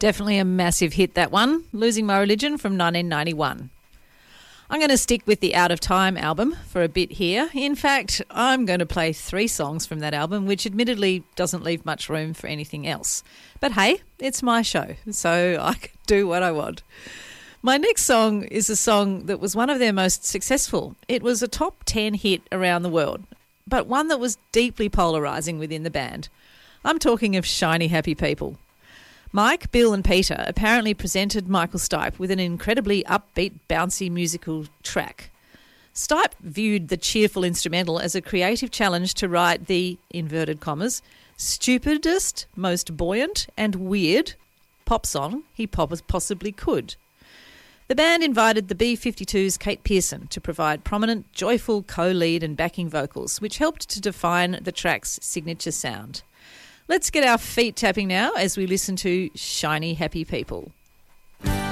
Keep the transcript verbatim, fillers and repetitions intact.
Definitely a massive hit, that one. Losing My Religion from nineteen ninety-one. I'm going to stick with the Out of Time album for a bit here. In fact, I'm going to play three songs from that album, which admittedly doesn't leave much room for anything else. But hey, it's my show, so I can do what I want. My next song is a song that was one of their most successful. It was a top ten hit around the world, but one that was deeply polarising within the band. I'm talking of Shiny Happy People. Mike, Bill and Peter apparently presented Michael Stipe with an incredibly upbeat, bouncy musical track. Stipe viewed the cheerful instrumental as a creative challenge to write the, inverted commas, stupidest, most buoyant and weird pop song he possibly could. The band invited the B fifty-two's Kate Pearson to provide prominent, joyful co-lead and backing vocals, which helped to define the track's signature sound. Let's get our feet tapping now as we listen to Shiny Happy People.